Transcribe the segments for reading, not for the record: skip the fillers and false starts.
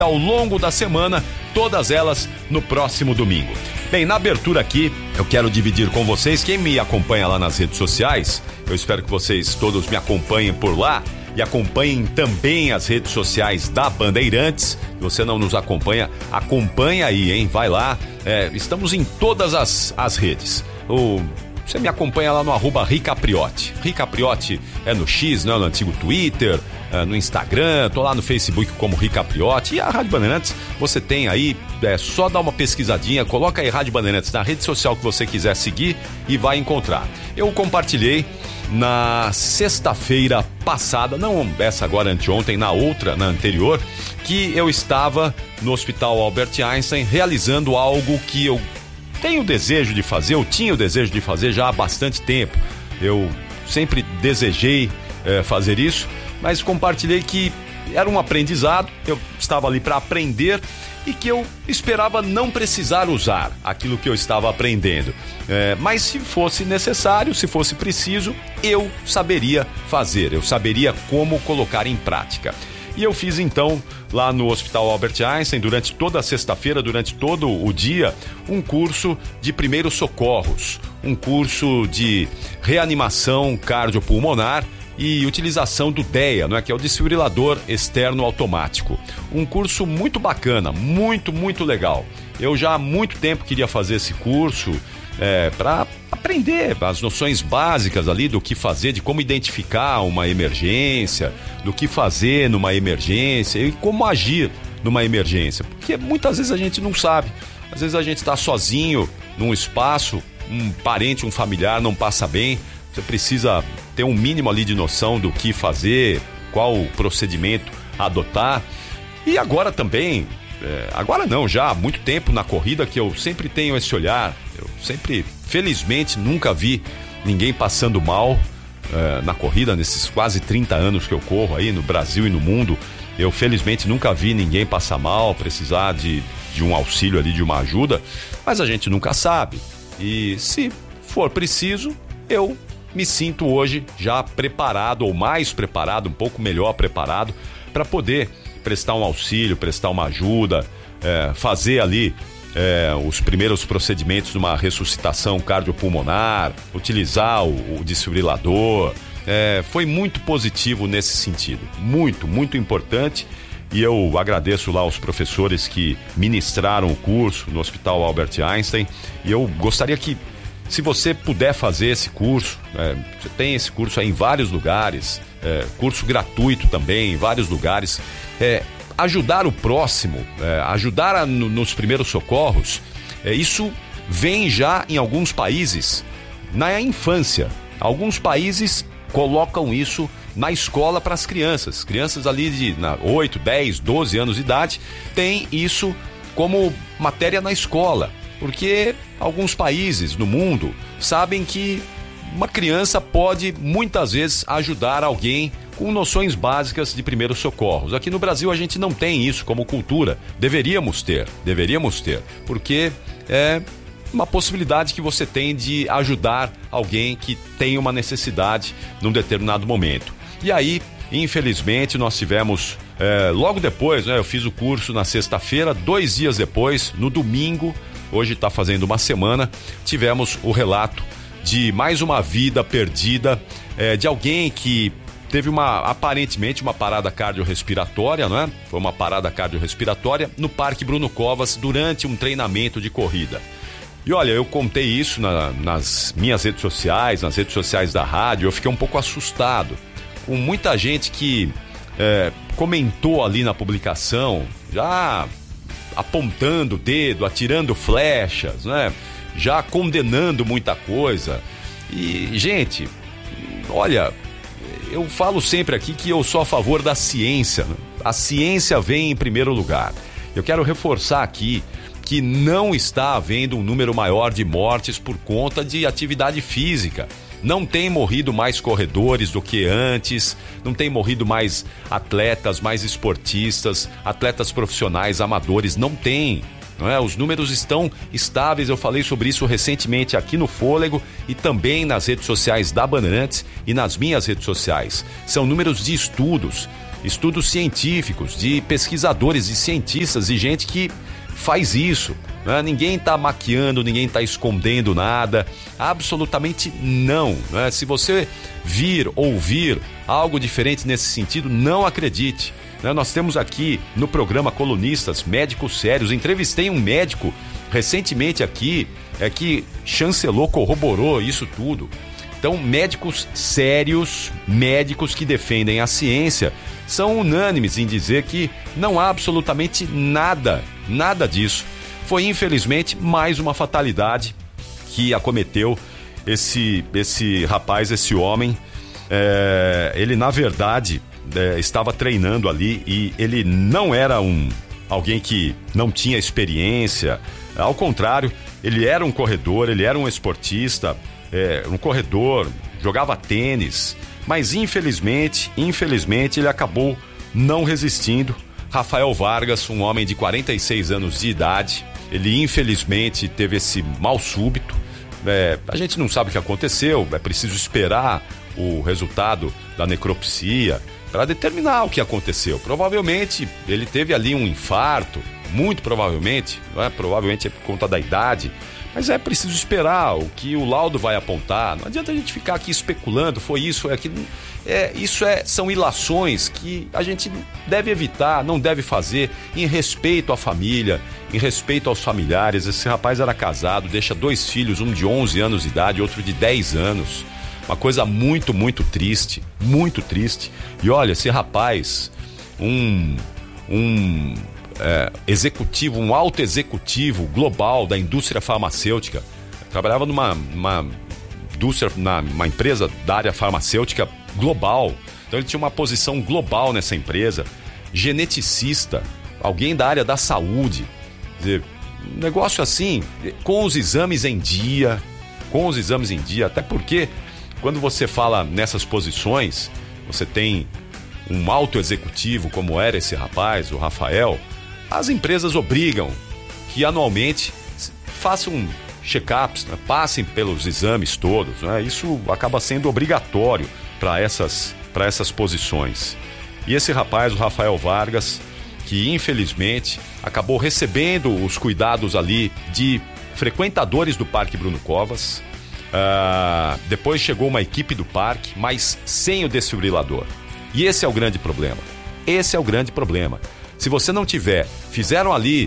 ao longo da semana, todas elas no próximo domingo. Bem, na abertura aqui, eu quero dividir com vocês, quem me acompanha lá nas redes sociais, eu espero que vocês todos me acompanhem por lá e acompanhem também as redes sociais da Bandeirantes. Se você não nos acompanha, acompanha aí, hein? Vai lá, estamos em todas as redes. Você me acompanha lá no @Ricapriotti. Ricapriotti é no X, né? No antigo Twitter, no Instagram, tô lá no Facebook como Ricapriotti. E a Rádio Bandeirantes, você tem aí, só dar uma pesquisadinha, coloca aí Rádio Bandeirantes na rede social que você quiser seguir e vai encontrar. Eu compartilhei na sexta-feira passada, não essa agora anteontem, na anterior, que eu estava no Hospital Albert Einstein realizando algo que eu tinha o desejo de fazer já há bastante tempo. Eu sempre desejei fazer isso, mas compartilhei que era um aprendizado, eu estava ali para aprender e que eu esperava não precisar usar aquilo que eu estava aprendendo. Mas se fosse necessário, se fosse preciso, eu saberia fazer, eu saberia como colocar em prática. E eu fiz então, lá no Hospital Albert Einstein, durante toda a sexta-feira, durante todo o dia, um curso de primeiros socorros, um curso de reanimação cardiopulmonar e utilização do DEA, não é? Que é o desfibrilador externo automático. Um curso muito bacana, muito, muito legal. Eu já há muito tempo queria fazer esse curso para aprender as noções básicas ali do que fazer, de como identificar uma emergência, do que fazer numa emergência e como agir numa emergência. Porque muitas vezes a gente não sabe. Às vezes a gente está sozinho num espaço, um parente, um familiar não passa bem. Você precisa ter um mínimo ali de noção do que fazer, qual procedimento adotar. E agora também, agora não, já há muito tempo na corrida que eu sempre tenho esse olhar. Eu sempre, felizmente, nunca vi ninguém passando mal na corrida, nesses quase 30 anos que eu corro aí no Brasil e no mundo. Eu, felizmente, nunca vi ninguém passar mal, precisar de um auxílio ali, de uma ajuda, mas a gente nunca sabe. E se for preciso, eu me sinto hoje já preparado, ou mais preparado, um pouco melhor preparado, para poder prestar um auxílio, prestar uma ajuda, fazer ali os primeiros procedimentos de uma ressuscitação cardiopulmonar, utilizar o desfibrilador. Foi muito positivo nesse sentido, muito, muito importante. E eu agradeço lá aos professores que ministraram o curso no Hospital Albert Einstein. E eu gostaria que, se você puder fazer esse curso, você tem esse curso aí em vários lugares, curso gratuito também em vários lugares, ajudar o próximo, ajudar nos primeiros socorros, isso vem já em alguns países na infância. Alguns países colocam isso na escola para as crianças ali de 8, 10, 12 anos de idade, tem isso como matéria na escola. Porque alguns países no mundo sabem que uma criança pode muitas vezes ajudar alguém com noções básicas de primeiros socorros. Aqui no Brasil a gente não tem isso como cultura. Deveríamos ter, porque é uma possibilidade que você tem de ajudar alguém que tem uma necessidade num determinado momento. E aí, infelizmente, nós tivemos, logo depois, eu fiz o curso na sexta-feira, 2 dias depois, no domingo, hoje está fazendo uma semana, tivemos o relato de mais uma vida perdida, de alguém que teve aparentemente uma parada cardiorrespiratória, não é? Foi uma parada cardiorrespiratória no Parque Bruno Covas durante um treinamento de corrida. E olha, eu contei isso nas minhas redes sociais, nas redes sociais da rádio, eu fiquei um pouco assustado com muita gente que comentou ali na publicação, já apontando o dedo, atirando flechas, né? Já condenando muita coisa. E, gente, olha, eu falo sempre aqui que eu sou a favor da ciência, né? A ciência vem em primeiro lugar. Eu quero reforçar aqui que não está havendo um número maior de mortes por conta de atividade física. Não tem morrido mais corredores do que antes, não tem morrido mais atletas, mais esportistas, atletas profissionais, amadores, não tem. Não é? Os números estão estáveis, eu falei sobre isso recentemente aqui no Fôlego e também nas redes sociais da Bandeirantes e nas minhas redes sociais. São números de estudos. estudos científicos, de pesquisadores e cientistas e gente que faz isso. Né? Ninguém está maquiando, ninguém está escondendo nada, absolutamente não. Né? Se você ouvir algo diferente nesse sentido, não acredite. Né? Nós temos aqui no programa Colunistas, médicos sérios. Entrevistei um médico recentemente aqui, que chancelou, corroborou isso tudo. Então, médicos sérios, médicos que defendem a ciência, são unânimes em dizer que não há absolutamente nada disso. Foi, infelizmente, mais uma fatalidade que acometeu esse rapaz, esse homem. Ele, na verdade, estava treinando ali e ele não era alguém que não tinha experiência. Ao contrário, ele era um corredor, ele era um esportista, um corredor, jogava tênis, mas infelizmente ele acabou não resistindo. Rafael Vargas, um homem de 46 anos de idade, ele infelizmente teve esse mal súbito. A gente não sabe o que aconteceu, é preciso esperar o resultado da necropsia para determinar o que aconteceu. Provavelmente ele teve ali um infarto, muito provavelmente, provavelmente é por conta da idade, mas é preciso esperar o que o laudo vai apontar. Não adianta a gente ficar aqui especulando, foi isso, é aquilo. São ilações que a gente deve evitar, não deve fazer, em respeito à família, em respeito aos familiares. Esse rapaz era casado, deixa 2 filhos, um de 11 anos de idade, outro de 10 anos. Uma coisa muito, muito triste, muito triste. E olha, esse rapaz, um alto executivo global da indústria farmacêutica, trabalhava numa empresa da área farmacêutica global. Então ele tinha uma posição global nessa empresa, geneticista, alguém da área da saúde. Quer dizer, um negócio assim, com os exames em dia, até porque quando você fala nessas posições, você tem um alto executivo como era esse rapaz, o Rafael. As empresas obrigam que anualmente façam check-ups, né? Passem pelos exames todos. Né? Isso acaba sendo obrigatório para essas posições. E esse rapaz, o Rafael Vargas, que infelizmente acabou recebendo os cuidados ali de frequentadores do Parque Bruno Covas. Depois chegou uma equipe do parque, mas sem o desfibrilador. E esse é o grande problema. Se você não tiver, fizeram ali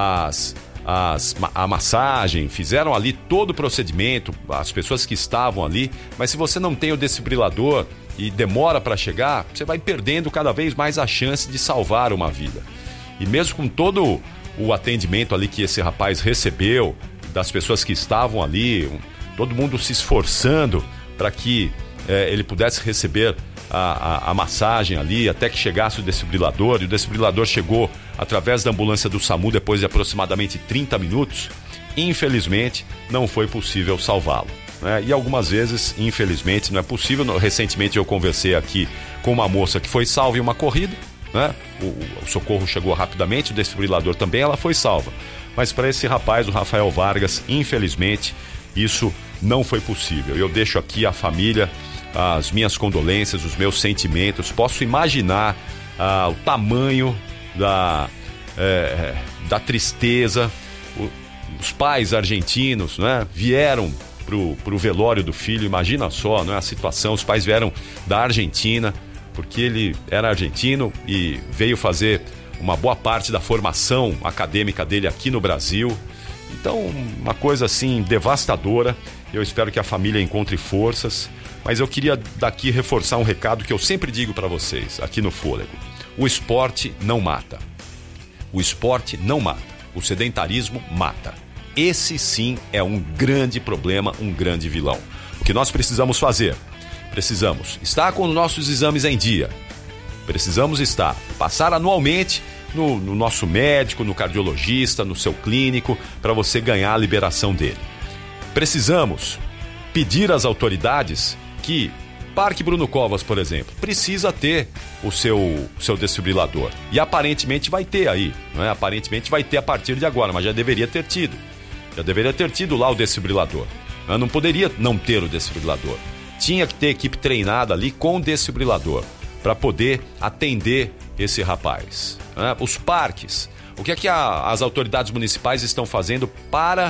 a massagem, fizeram ali todo o procedimento, as pessoas que estavam ali, mas se você não tem o desfibrilador e demora para chegar, você vai perdendo cada vez mais a chance de salvar uma vida. E mesmo com todo o atendimento ali que esse rapaz recebeu, das pessoas que estavam ali, todo mundo se esforçando para que ele pudesse receber a massagem ali, até que chegasse o desfibrilador, e o desfibrilador chegou através da ambulância do SAMU depois de aproximadamente 30 minutos, infelizmente não foi possível salvá-lo. Né? E algumas vezes, infelizmente, não é possível. Recentemente eu conversei aqui com uma moça que foi salva em uma corrida, né? O socorro chegou rapidamente, o desfibrilador também, ela foi salva. Mas para esse rapaz, o Rafael Vargas, infelizmente, isso não foi possível. Eu deixo aqui a família, as minhas condolências, os meus sentimentos. Posso imaginar o tamanho da tristeza. Os pais argentinos, né, vieram pro velório do filho. Imagina só, né, a situação. Os pais vieram da Argentina, porque ele era argentino e veio fazer uma boa parte da formação acadêmica dele aqui no Brasil. Então, uma coisa assim devastadora. Eu espero que a família encontre forças, mas eu queria daqui reforçar um recado que eu sempre digo para vocês aqui no Fôlego. O esporte não mata. O esporte não mata. O sedentarismo mata. Esse sim é um grande problema, um grande vilão. O que nós precisamos fazer? Precisamos estar com os nossos exames em dia. Precisamos passar anualmente no nosso médico, no cardiologista, no seu clínico, para você ganhar a liberação dele. Precisamos pedir às autoridades que Parque Bruno Covas, por exemplo, precisa ter o seu desfibrilador. E aparentemente vai ter aí, não é? Aparentemente vai ter a partir de agora, mas já deveria ter tido. Já deveria ter tido lá o desfibrilador. Eu não poderia não ter o desfibrilador. Tinha que ter equipe treinada ali com desfibrilador. para poder atender esse rapaz. Os parques. O que é que as autoridades municipais estão fazendo para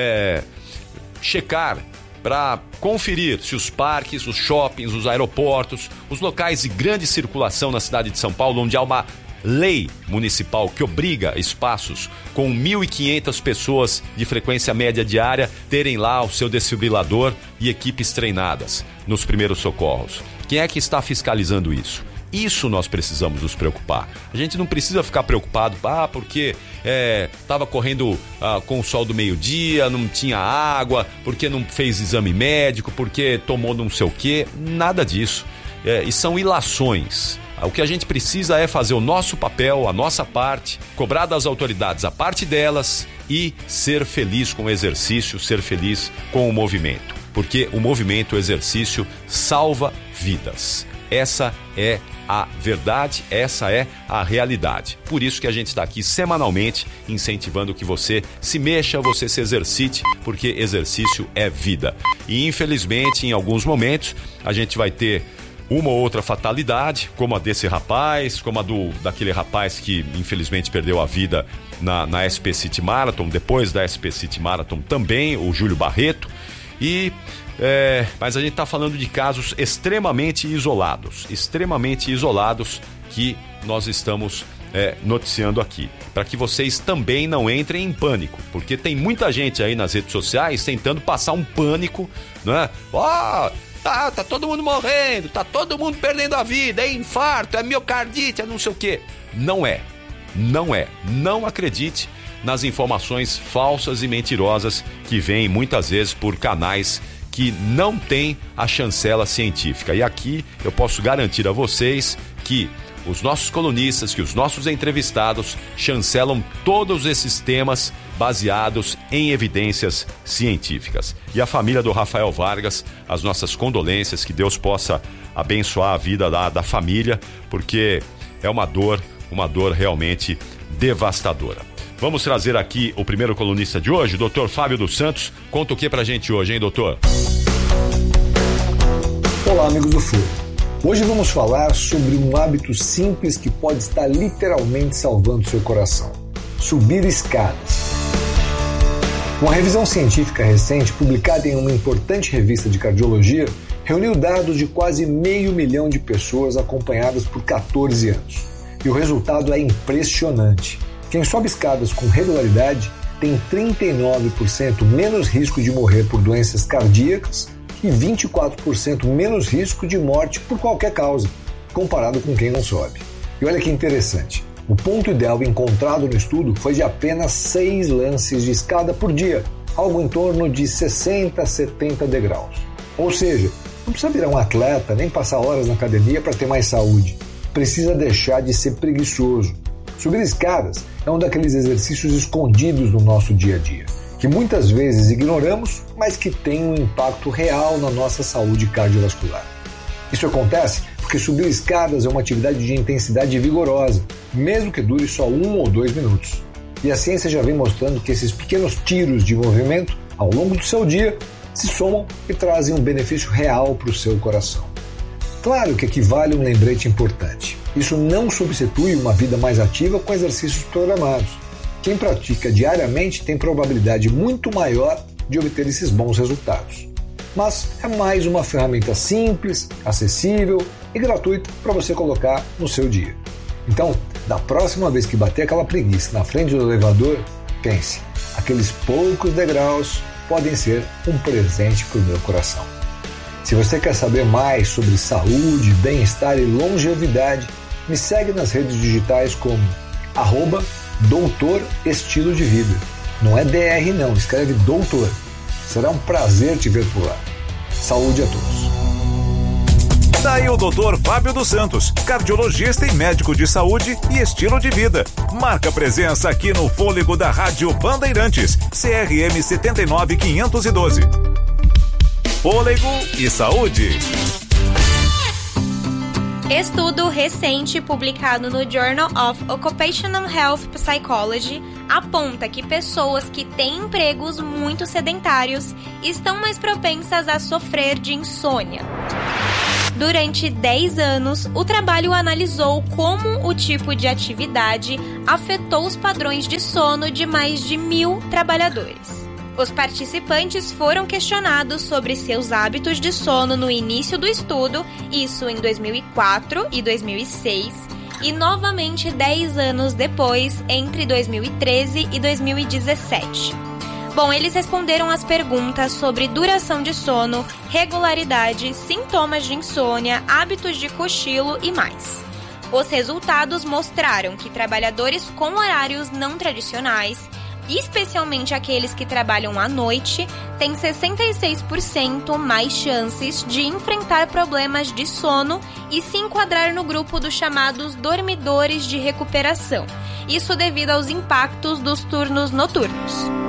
checar, para conferir se os parques, os shoppings, os aeroportos, os locais de grande circulação na cidade de São Paulo, onde há uma lei municipal que obriga espaços com 1.500 pessoas de frequência média diária terem lá o seu desfibrilador e equipes treinadas nos primeiros socorros. Quem é que está fiscalizando isso? Isso nós precisamos nos preocupar. A gente não precisa ficar preocupado, porque estava correndo com o sol do meio-dia, não tinha água, porque não fez exame médico, porque tomou não sei o quê. Nada disso. E são ilações. O que a gente precisa é fazer o nosso papel, a nossa parte, cobrar das autoridades a parte delas e ser feliz com o exercício, ser feliz com o movimento. Porque o movimento, o exercício, salva vidas. Essa é a verdade, essa é a realidade. Por isso que a gente está aqui semanalmente incentivando que você se mexa, você se exercite, porque exercício é vida. E infelizmente, em alguns momentos, a gente vai ter uma ou outra fatalidade, como a desse rapaz, como a daquele rapaz que infelizmente perdeu a vida na SP City Marathon, depois da SP City Marathon também, o Júlio Barreto. Mas a gente está falando de casos extremamente isolados que nós estamos noticiando aqui, para que vocês também não entrem em pânico, porque tem muita gente aí nas redes sociais tentando passar um pânico, né? Tá todo mundo morrendo, tá todo mundo perdendo a vida, é infarto, é miocardite, é não sei o quê. Não é. Não acredite nas informações falsas e mentirosas que vêm muitas vezes por canais que não têm a chancela científica. E aqui eu posso garantir a vocês que os nossos colunistas, que os nossos entrevistados chancelam todos esses temas baseados em evidências científicas. E a família do Rafael Vargas, as nossas condolências, que Deus possa abençoar a vida da família, porque é uma dor realmente devastadora. Vamos trazer aqui o primeiro colunista de hoje, o Dr. Fábio dos Santos. Conta o que pra gente hoje, hein, doutor? Olá, amigos do Furo. Hoje vamos falar sobre um hábito simples que pode estar literalmente salvando seu coração: subir escadas. Uma revisão científica recente, publicada em uma importante revista de cardiologia, reuniu dados de quase 500 mil de pessoas acompanhadas por 14 anos. E o resultado é impressionante. Quem sobe escadas com regularidade tem 39% menos risco de morrer por doenças cardíacas e 24% menos risco de morte por qualquer causa, comparado com quem não sobe. E olha que interessante, o ponto ideal encontrado no estudo foi de apenas 6 lances de escada por dia, algo em torno de 60 a 70 degraus. Ou seja, não precisa virar um atleta nem passar horas na academia para ter mais saúde, precisa deixar de ser preguiçoso. Subir escadas é um daqueles exercícios escondidos no nosso dia a dia, que muitas vezes ignoramos, mas que tem um impacto real na nossa saúde cardiovascular. Isso acontece porque subir escadas é uma atividade de intensidade vigorosa, mesmo que dure só 1 ou 2 minutos. E a ciência já vem mostrando que esses pequenos tiros de movimento, ao longo do seu dia, se somam e trazem um benefício real para o seu coração. Claro que equivale um lembrete importante. Isso não substitui uma vida mais ativa com exercícios programados. Quem pratica diariamente tem probabilidade muito maior de obter esses bons resultados. Mas é mais uma ferramenta simples, acessível e gratuita para você colocar no seu dia. Então, da próxima vez que bater aquela preguiça na frente do elevador, pense, aqueles poucos degraus podem ser um presente para o meu coração. Se você quer saber mais sobre saúde, bem-estar e longevidade, me segue nas redes digitais como @Doutor Estilo de Vida. Não é DR não, escreve doutor. Será um prazer te ver por lá. Saúde a todos. Daí o Dr. Fábio dos Santos, cardiologista e médico de saúde e estilo de vida. Marca presença aqui no Fôlego da Rádio Bandeirantes, CRM 79512. Fôlego e saúde. Estudo recente publicado no Journal of Occupational Health Psychology aponta que pessoas que têm empregos muito sedentários estão mais propensas a sofrer de insônia. Durante 10 anos, o trabalho analisou como o tipo de atividade afetou os padrões de sono de mais de 1.000 trabalhadores. Os participantes foram questionados sobre seus hábitos de sono no início do estudo, isso em 2004 e 2006, e novamente 10 anos depois, entre 2013 e 2017. Bom, eles responderam as perguntas sobre duração de sono, regularidade, sintomas de insônia, hábitos de cochilo e mais. Os resultados mostraram que trabalhadores com horários não tradicionais, especialmente aqueles que trabalham à noite, têm 66% mais chances de enfrentar problemas de sono e se enquadrar no grupo dos chamados dormidores de recuperação. Isso devido aos impactos dos turnos noturnos.